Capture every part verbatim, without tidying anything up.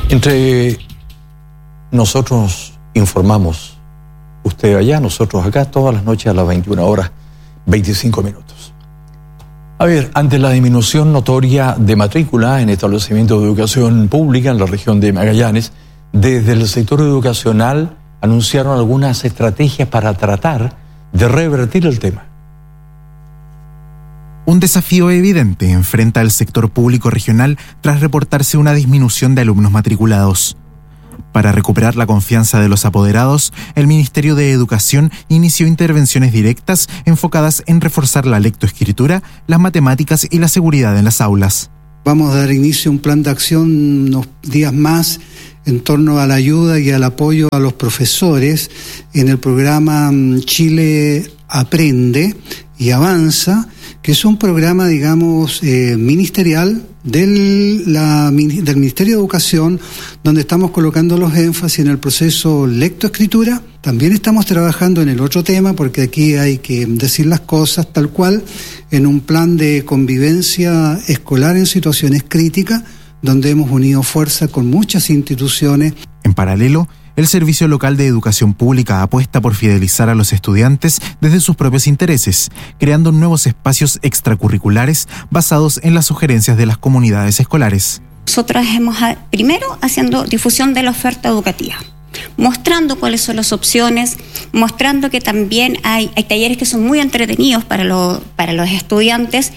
Entre nosotros informamos, usted allá, nosotros acá, todas las noches a las veintiuna horas, veinticinco minutos. A ver, ante la disminución notoria de matrícula en establecimientos de educación pública en la región de Magallanes, desde el sector educacional anunciaron algunas estrategias para tratar de revertir el tema. Un desafío evidente enfrenta al sector público regional tras reportarse una disminución de alumnos matriculados. Para recuperar la confianza de los apoderados, el Ministerio de Educación inició intervenciones directas enfocadas en reforzar la lectoescritura, las matemáticas y la seguridad en las aulas. Vamos a dar inicio a un plan de acción unos días más en torno a la ayuda y al apoyo a los profesores en el programa Chile Aprende y Avanza, que es un programa, digamos, eh, ministerial del, la, del Ministerio de Educación, donde estamos colocando los énfasis en el proceso lectoescritura. También estamos trabajando en el otro tema, porque aquí hay que decir las cosas tal cual, en un plan de convivencia escolar en situaciones críticas, donde hemos unido fuerza con muchas instituciones. En paralelo, el Servicio Local de Educación Pública apuesta por fidelizar a los estudiantes desde sus propios intereses, creando nuevos espacios extracurriculares basados en las sugerencias de las comunidades escolares. Nosotros hemos, primero, haciendo difusión de la oferta educativa, mostrando cuáles son las opciones, mostrando que también hay, hay talleres que son muy entretenidos para, lo, para los estudiantes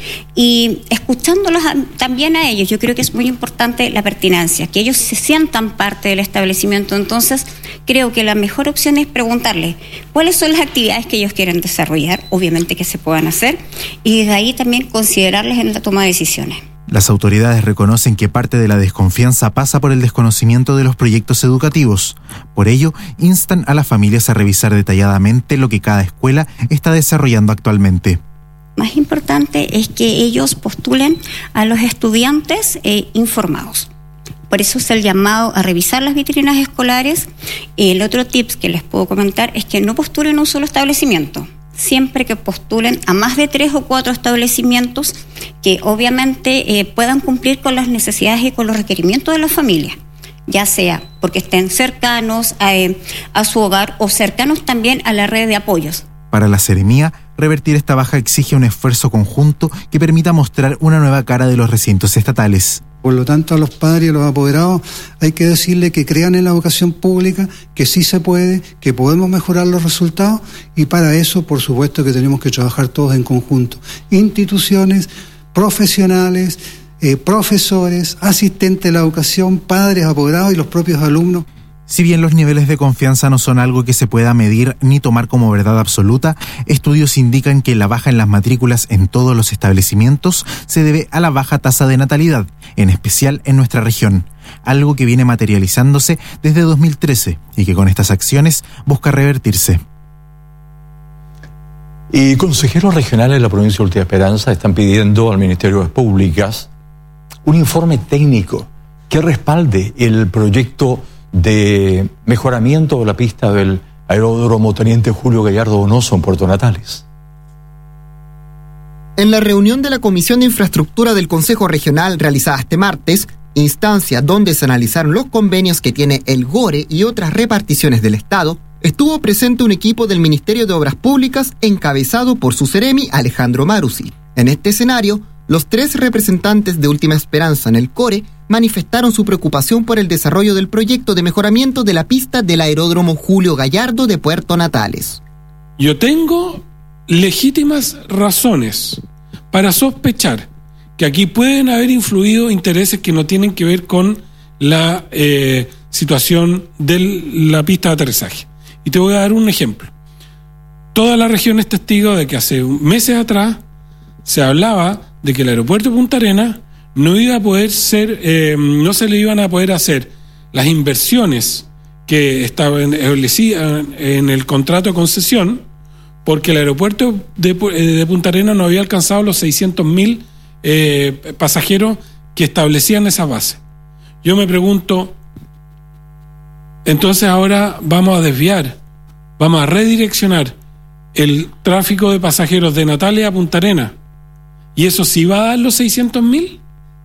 y escuchándolos a, también a ellos. Yo creo que es muy importante la pertinencia, que ellos se sientan parte del establecimiento. Entonces, creo que la mejor opción es preguntarles cuáles son las actividades que ellos quieren desarrollar, obviamente que se puedan hacer, y desde ahí también considerarles en la toma de decisiones. Las autoridades reconocen que parte de la desconfianza pasa por el desconocimiento de los proyectos educativos. Por ello, instan a las familias a revisar detalladamente lo que cada escuela está desarrollando actualmente. Más importante es que ellos postulen a los estudiantes eh, informados. Por eso es el llamado a revisar las vitrinas escolares. Y el otro tip que les puedo comentar es que no postulen un solo establecimiento. Siempre que postulen a más de tres o cuatro establecimientos que obviamente eh, puedan cumplir con las necesidades y con los requerimientos de la familia, ya sea porque estén cercanos a, eh, a su hogar o cercanos también a la red de apoyos. Para la Seremía, revertir esta baja exige un esfuerzo conjunto que permita mostrar una nueva cara de los recintos estatales. Por lo tanto, a los padres y a los apoderados hay que decirle que crean en la educación pública, que sí se puede, que podemos mejorar los resultados, y para eso, por supuesto, que tenemos que trabajar todos en conjunto. Instituciones, profesionales, eh, profesores, asistentes de la educación, padres, apoderados y los propios alumnos. Si bien los niveles de confianza no son algo que se pueda medir ni tomar como verdad absoluta, estudios indican que la baja en las matrículas en todos los establecimientos se debe a la baja tasa de natalidad, en especial en nuestra región, algo que viene materializándose desde dos mil trece y que con estas acciones busca revertirse. Y consejeros regionales de la provincia de Última Esperanza están pidiendo al Ministerio de Públicas un informe técnico que respalde el proyecto de mejoramiento de la pista del aeródromo Teniente Julio Gallardo Donoso en Puerto Natales. En la reunión de la Comisión de Infraestructura del Consejo Regional realizada este martes, instancia donde se analizaron los convenios que tiene el GORE y otras reparticiones del Estado, estuvo presente un equipo del Ministerio de Obras Públicas encabezado por su seremi Alejandro Marusi. En este escenario, los tres representantes de Última Esperanza en el CORE manifestaron su preocupación por el desarrollo del proyecto de mejoramiento de la pista del aeródromo Julio Gallardo de Puerto Natales. Yo tengo legítimas razones para sospechar que aquí pueden haber influido intereses que no tienen que ver con la eh, situación de la pista de aterrizaje. Y te voy a dar un ejemplo. Toda la región es testigo de que hace meses atrás se hablaba de que el aeropuerto de Punta Arenas no iba a poder ser, eh, no se le iban a poder hacer las inversiones que estaban establecidas en el contrato de concesión, porque el aeropuerto de, de Punta Arenas no había alcanzado los seiscientos mil eh, pasajeros que establecían esa base. Yo me pregunto, entonces ahora vamos a desviar, vamos a redireccionar el tráfico de pasajeros de Natalia a Punta Arenas, ¿y eso sí va a dar los seiscientos mil?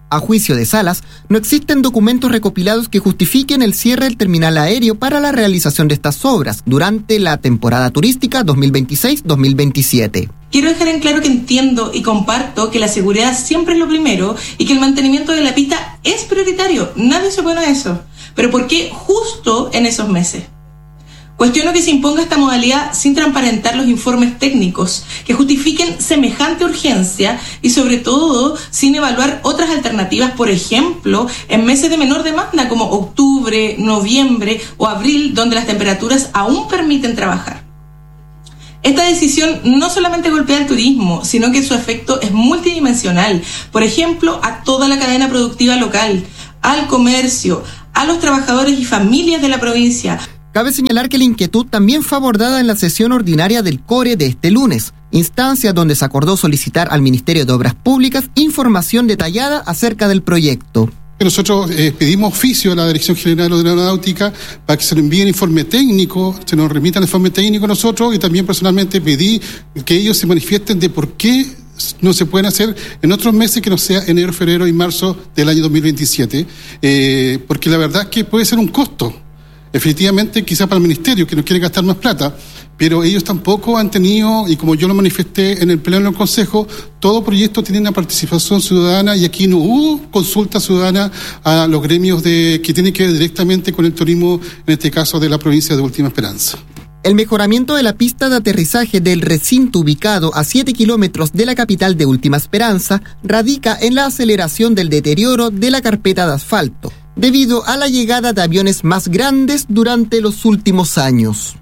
A juicio de Salas, no existen documentos recopilados que justifiquen el cierre del terminal aéreo para la realización de estas obras durante la temporada turística dos mil veintiséis dos mil veintisiete. Quiero dejar en claro que entiendo y comparto que la seguridad siempre es lo primero y que el mantenimiento de la pista es prioritario. Nadie se opone a eso. Pero ¿por qué justo en esos meses? Cuestiono que se imponga esta modalidad sin transparentar los informes técnicos que justifiquen semejante urgencia y sobre todo sin evaluar otras alternativas, por ejemplo, en meses de menor demanda como octubre, noviembre o abril, donde las temperaturas aún permiten trabajar. Esta decisión no solamente golpea al turismo, sino que su efecto es multidimensional, por ejemplo, a toda la cadena productiva local, al comercio, a los trabajadores y familias de la provincia. Cabe señalar que la inquietud también fue abordada en la sesión ordinaria del CORE de este lunes, instancia donde se acordó solicitar al Ministerio de Obras Públicas información detallada acerca del proyecto. Nosotros eh, pedimos oficio a la Dirección General de Aeronáutica para que se nos envíe el informe técnico, se nos remitan el informe técnico a nosotros, y también personalmente pedí que ellos se manifiesten de por qué no se pueden hacer en otros meses que no sea enero, febrero y marzo del año dos mil veintisiete, eh, porque la verdad es que puede ser un costo. Efectivamente, quizás para el Ministerio, que no quiere gastar más plata, pero ellos tampoco han tenido, y como yo lo manifesté en el Pleno del Consejo, todo proyecto tiene una participación ciudadana y aquí no hubo consulta ciudadana a los gremios de que tienen que ver directamente con el turismo, en este caso de la provincia de Última Esperanza. El mejoramiento de la pista de aterrizaje del recinto ubicado a siete kilómetros de la capital de Última Esperanza radica en la aceleración del deterioro de la carpeta de asfalto, debido a la llegada de aviones más grandes durante los últimos años.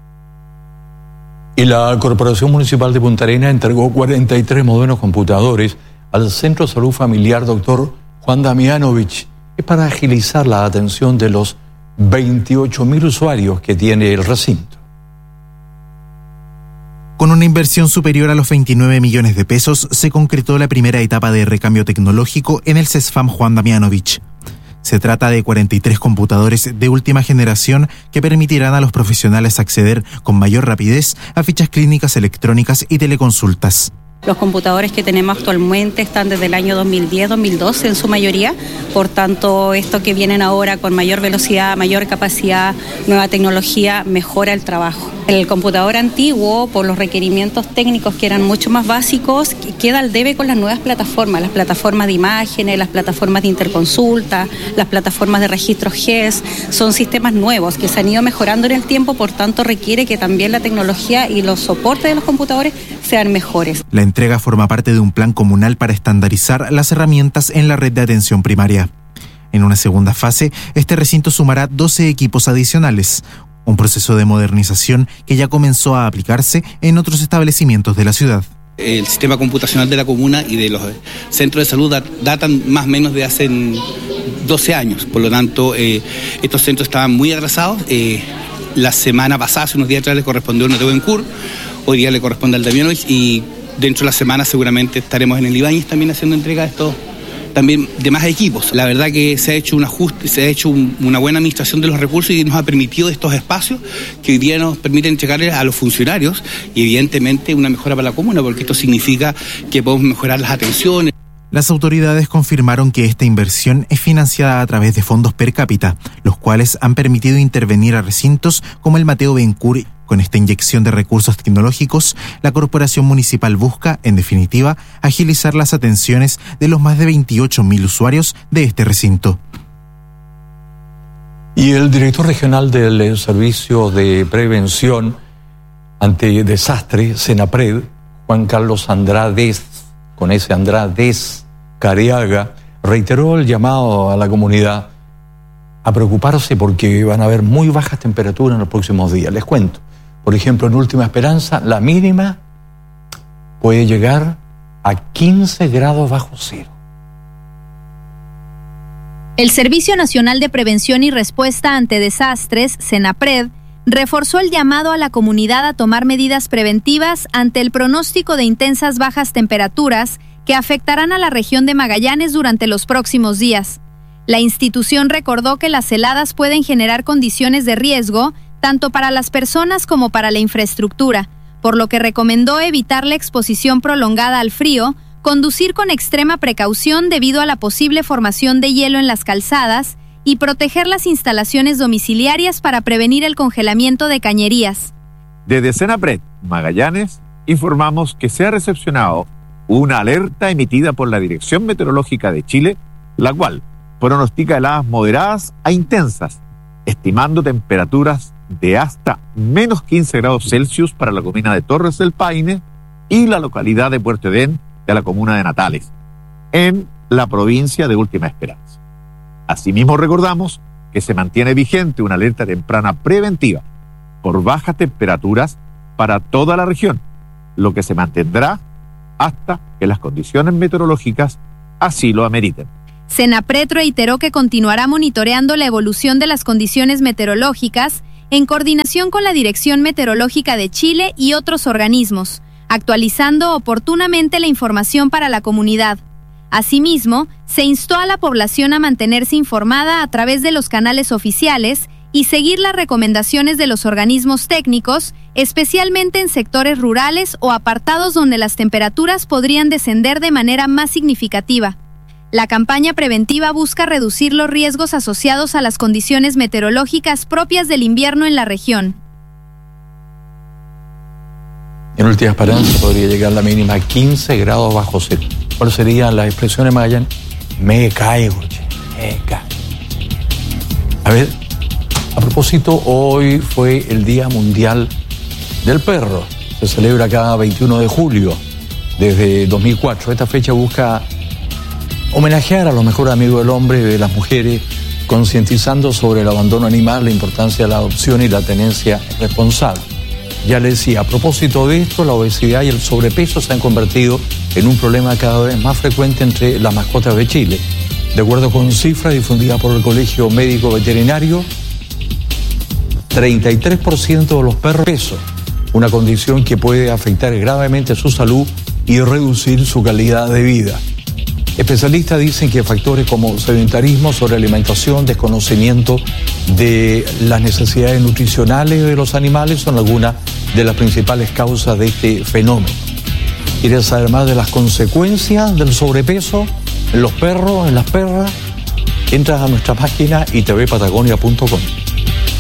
Y la Corporación Municipal de Punta Arenas entregó cuarenta y tres modernos computadores al Centro de Salud Familiar Doctor Juan Damianovich. Es para agilizar la atención de los veintiocho mil usuarios que tiene el recinto. Con una inversión superior a los veintinueve millones de pesos, se concretó la primera etapa de recambio tecnológico en el CESFAM Juan Damianovich. Se trata de cuarenta y tres computadores de última generación que permitirán a los profesionales acceder con mayor rapidez a fichas clínicas electrónicas y teleconsultas. Los computadores que tenemos actualmente están desde el año dos mil diez dos mil doce en su mayoría, por tanto, esto que vienen ahora con mayor velocidad, mayor capacidad, nueva tecnología, mejora el trabajo. El computador antiguo, por los requerimientos técnicos que eran mucho más básicos, queda al debe con las nuevas plataformas, las plataformas de imágenes, las plataformas de interconsulta, las plataformas de registro G E S, son sistemas nuevos que se han ido mejorando en el tiempo, por tanto requiere que también la tecnología y los soportes de los computadores sean mejores. La entrega forma parte de un plan comunal para estandarizar las herramientas en la red de atención primaria. En una segunda fase, este recinto sumará doce equipos adicionales, un proceso de modernización que ya comenzó a aplicarse en otros establecimientos de la ciudad. El sistema computacional de la comuna y de los centros de salud datan más o menos de hace doce años, por lo tanto eh, estos centros estaban muy atrasados. Eh, la semana pasada, hace unos días atrás, le correspondió a Neuquén, hoy día le corresponde al Damianovich y dentro de la semana seguramente estaremos en el Ibáñez también haciendo entrega de estos también demás equipos. La verdad que se ha hecho un ajuste, se ha hecho un, una buena administración de los recursos y nos ha permitido estos espacios que hoy día nos permiten entregarles a los funcionarios y evidentemente una mejora para la comuna, porque esto significa que podemos mejorar las atenciones. Las autoridades confirmaron que esta inversión es financiada a través de fondos per cápita, los cuales han permitido intervenir a recintos como el Mateo Bencur. Con esta inyección de recursos tecnológicos, la Corporación Municipal busca, en definitiva, agilizar las atenciones de los más de veintiocho mil usuarios de este recinto. Y el director regional del Servicio de Prevención ante Desastre, Senapred, Juan Carlos Andrades, con ese Andrades Cariaga, reiteró el llamado a la comunidad a preocuparse porque van a haber muy bajas temperaturas en los próximos días. Les cuento. Por ejemplo, en Última Esperanza, la mínima puede llegar a quince grados bajo cero. El Servicio Nacional de Prevención y Respuesta ante Desastres, Senapred, reforzó el llamado a la comunidad a tomar medidas preventivas ante el pronóstico de intensas bajas temperaturas que afectarán a la región de Magallanes durante los próximos días. La institución recordó que las heladas pueden generar condiciones de riesgo tanto para las personas como para la infraestructura, por lo que recomendó evitar la exposición prolongada al frío, conducir con extrema precaución debido a la posible formación de hielo en las calzadas y proteger las instalaciones domiciliarias para prevenir el congelamiento de cañerías. Desde Senapred, Magallanes, informamos que se ha recepcionado una alerta emitida por la Dirección Meteorológica de Chile, la cual pronostica heladas moderadas a intensas, estimando temperaturas de hasta menos quince grados Celsius para la comuna de Torres del Paine y la localidad de Puerto Edén de la comuna de Natales, en la provincia de Última Esperanza. Asimismo, recordamos que se mantiene vigente una alerta temprana preventiva por bajas temperaturas para toda la región, lo que se mantendrá hasta que las condiciones meteorológicas así lo ameriten. Senapred reiteró que continuará monitoreando la evolución de las condiciones meteorológicas en coordinación con la Dirección Meteorológica de Chile y otros organismos, actualizando oportunamente la información para la comunidad. Asimismo, se instó a la población a mantenerse informada a través de los canales oficiales y seguir las recomendaciones de los organismos técnicos, especialmente en sectores rurales o apartados donde las temperaturas podrían descender de manera más significativa. La campaña preventiva busca reducir los riesgos asociados a las condiciones meteorológicas propias del invierno en la región. En Última Esperanza podría llegar la mínima a quince grados bajo cero. ¿Cuáles serían las expresiones, Magallanes? Me caigo, che, me caigo. A ver, a propósito, hoy fue el Día Mundial del Perro. Se celebra cada veintiuno de julio, desde dos mil cuatro. Esta fecha busca homenajear a los mejores amigos del hombre y de las mujeres, concientizando sobre el abandono animal, la importancia de la adopción y la tenencia responsable. Ya les decía, a propósito de esto, la obesidad y el sobrepeso se han convertido en un problema cada vez más frecuente entre las mascotas de Chile. De acuerdo con cifras difundidas por el Colegio Médico Veterinario, treinta y tres por ciento de los perros peso, una condición que puede afectar gravemente su salud y reducir su calidad de vida. Especialistas dicen que factores como sedentarismo, sobrealimentación, desconocimiento de las necesidades nutricionales de los animales son algunas de las principales causas de este fenómeno. ¿Quieres saber más de las consecuencias del sobrepeso en los perros, en las perras? Entras a nuestra página i t v patagonia punto com.